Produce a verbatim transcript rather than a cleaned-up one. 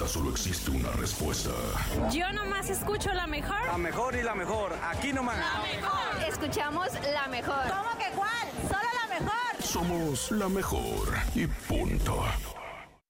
pregunta solo existe una respuesta. Yo nomás escucho la mejor. La mejor y la mejor, aquí nomás. La mejor. Escuchamos la mejor. ¿Cómo que cuál? Solo la mejor. Somos la mejor y punto.